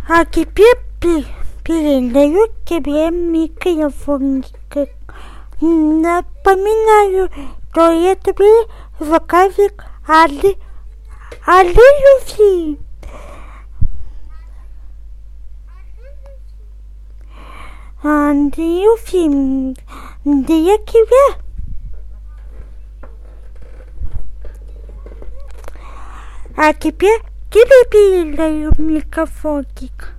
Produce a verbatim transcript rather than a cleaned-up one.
А теперь пи- передаю тебе микрофон. Напоминаю, что это был заказик Али, Алиюси. Алиюси, где тебя? А теперь тебе передаю микрофончик.